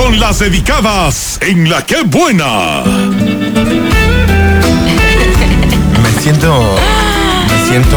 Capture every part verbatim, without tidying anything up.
con las dedicadas en La Qué Buena. Me siento, me siento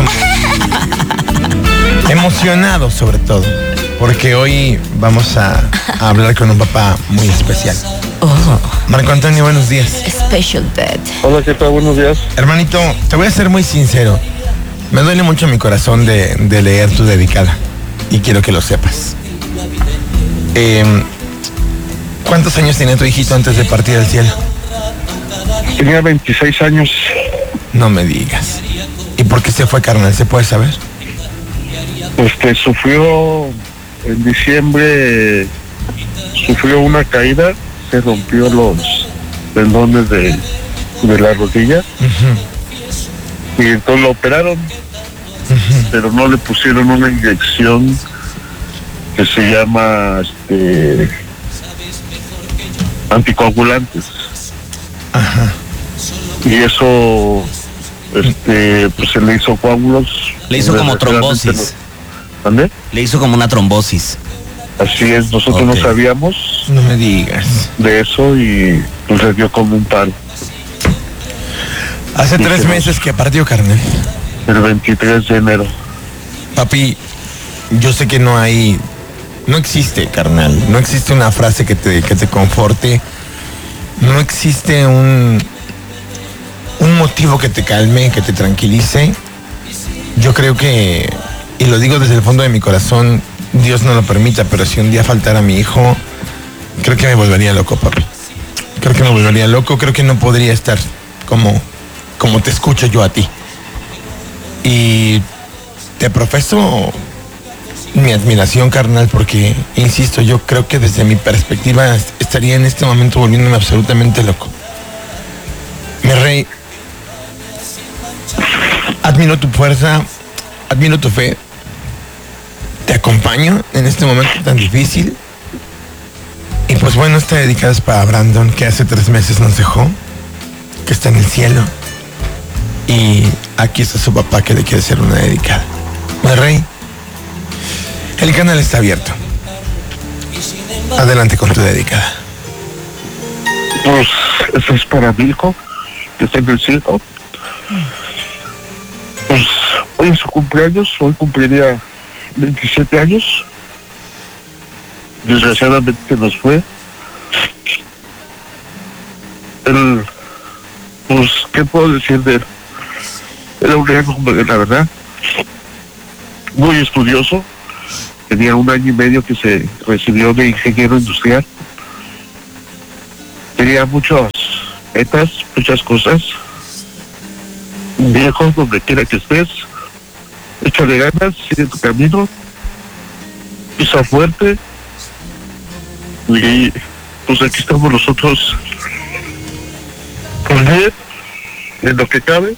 emocionado sobre todo, porque hoy vamos a, a hablar con un papá muy especial. Oh. Marco Antonio, buenos días. Special dad. Hola, ¿qué tal? Buenos días. Hermanito, te voy a ser muy sincero. Me duele mucho mi corazón de, de leer tu dedicada. Y quiero que lo sepas. Eh, ¿Cuántos años tenía tu hijito antes de partir al cielo? Tenía veintiséis años. No me digas. ¿Y por qué se fue, carnal? ¿Se puede saber? Este, sufrió en diciembre, sufrió una caída, se rompió los tendones de, de la rodilla. Uh-huh. Y entonces lo operaron, uh-huh. pero no le pusieron una inyección que se llama este, anticoagulantes. Ajá. Y eso, este, pues se le hizo coágulos. Le hizo como trombosis. ¿Dónde? Le hizo como una trombosis. Así es, nosotros okay. no sabíamos. No me digas. De eso y pues le dio como un paro. Hace y tres meses que partió, carnal. El veintitrés de enero. Papi, yo sé que no hay, no existe, carnal, no existe una frase que te, que te conforte, no existe un, un motivo que te calme, que te tranquilice. Yo creo que, y lo digo desde el fondo de mi corazón, Dios no lo permita, pero si un día faltara mi hijo, creo que me volvería loco, papi. Creo que me volvería loco, creo que no podría estar como, como te escucho yo a ti. Y te profeso mi admiración, carnal, porque, insisto, yo creo que desde mi perspectiva estaría en este momento volviéndome absolutamente loco. Mi rey, admiro tu fuerza, admiro tu fe, te acompaño en este momento tan difícil. Y pues bueno, esta dedicada es para Brandon, que hace tres meses nos dejó, que está en el cielo. Y aquí está su papá, que le quiere hacer una dedicada. Mi rey, el canal está abierto. Adelante con tu dedicada. Pues eso es para mi hijo, que está en el cielo. Pues hoy es su cumpleaños, hoy cumpliría veintisiete años. Desgraciadamente nos fue. Él, pues, ¿qué puedo decir de él? Era un gran hombre, la verdad. Muy estudioso. Tenía un año y medio que se recibió de ingeniero industrial. Tenía muchas metas, muchas cosas. Viejo, donde quiera que estés, échale ganas, sigue tu camino, pisa fuerte. Y pues aquí estamos nosotros con él, en lo que cabe,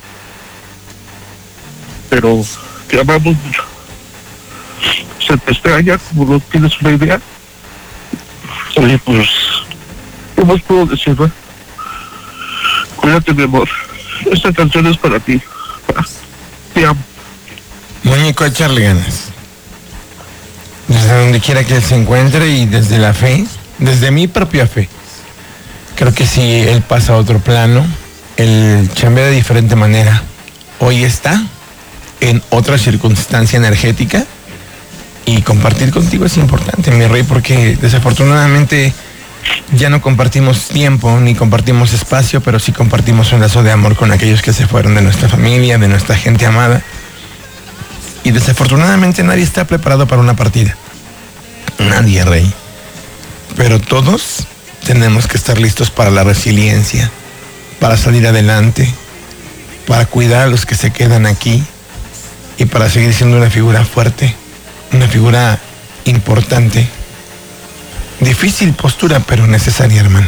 pero te amamos mucho. Se te extraña, como no tienes una idea. Oye, pues, ¿qué más puedo decir, no? Cuídate, mi amor. Esta canción es para ti. Te amo. Muñeco, echarle ganas. Desde donde quiera que él se encuentre y desde la fe, desde mi propia fe. Creo que si él pasa a otro plano, él chambea de diferente manera. Hoy está en otra circunstancia energética y compartir contigo es importante, mi rey, porque desafortunadamente ya no compartimos tiempo ni compartimos espacio, pero sí compartimos un lazo de amor con aquellos que se fueron de nuestra familia, de nuestra gente amada. Y desafortunadamente nadie está preparado para una partida. Nadie, rey. Pero todos tenemos que estar listos para la resiliencia, para salir adelante, para cuidar a los que se quedan aquí y para seguir siendo una figura fuerte, una figura importante. Difícil postura, pero necesaria, hermano.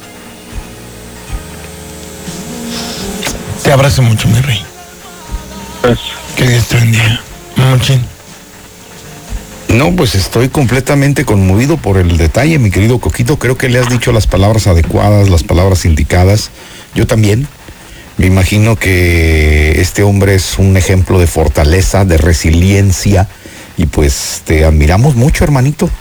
Te abrazo mucho, mi rey. Pues, que Dios te bendiga. Muchín. No, pues estoy completamente conmovido por el detalle, mi querido Coquito. Creo que le has dicho las palabras adecuadas, las palabras indicadas. Yo también. Me imagino que este hombre es un ejemplo de fortaleza, de resiliencia, y pues te admiramos mucho, hermanito.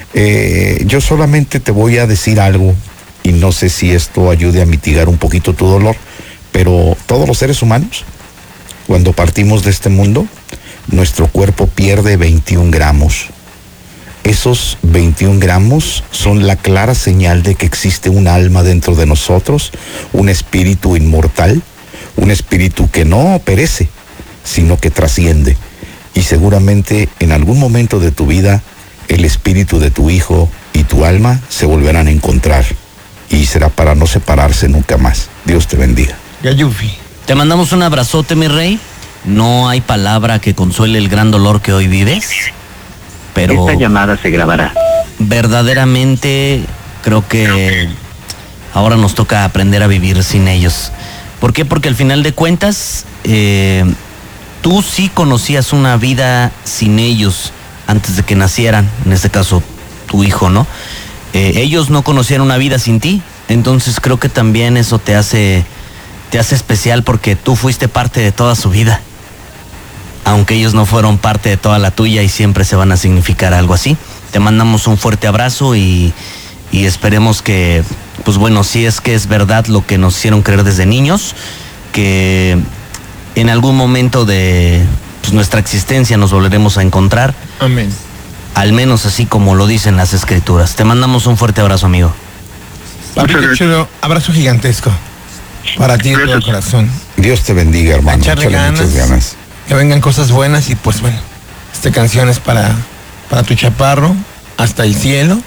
Eh, yo solamente te voy a decir algo, y no sé si esto ayude a mitigar un poquito tu dolor, pero todos los seres humanos, cuando partimos de este mundo, nuestro cuerpo pierde veintiún gramos. Esos veintiún gramos son la clara señal de que existe un alma dentro de nosotros, un espíritu inmortal, un espíritu que no perece, sino que trasciende. Y seguramente en algún momento de tu vida, el espíritu de tu hijo y tu alma se volverán a encontrar. Y será para no separarse nunca más. Dios te bendiga. Gayufi. Te mandamos un abrazote, mi rey. No hay palabra que consuele el gran dolor que hoy vives, pero esta llamada se grabará. verdaderamente creo que ahora nos toca aprender a vivir sin ellos. ¿Por qué? Porque al final de cuentas, eh, tú sí conocías una vida sin ellos antes de que nacieran, en este caso tu hijo, ¿no? Eh, ellos no conocieron una vida sin ti, entonces creo que también eso te hace, te hace especial porque tú fuiste parte de toda su vida, aunque ellos no fueron parte de toda la tuya y siempre se van a significar algo así. Te mandamos un fuerte abrazo y, y esperemos que, pues bueno, si es que es verdad lo que nos hicieron creer desde niños, que en algún momento de pues, nuestra existencia nos volveremos a encontrar. Amén. Al menos así como lo dicen las escrituras. Te mandamos un fuerte abrazo, amigo. Papi, qué chulo. Abrazo gigantesco para ti de todo corazón. Dios te bendiga, hermano. Echarle Échale ganas. muchas ganas. Que vengan cosas buenas y pues bueno, esta canción es para, para tu chaparro, hasta el cielo.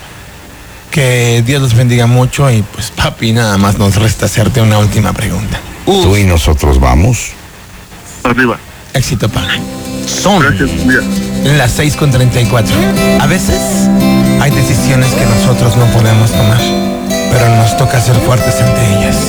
Que Dios los bendiga mucho y pues papi, nada más nos resta hacerte una última pregunta. Tú y nosotros vamos. Arriba. Éxito, pa. Son Gracias, mía. Las seis con treinta y cuatro. A veces hay decisiones que nosotros no podemos tomar, pero nos toca ser fuertes ante ellas.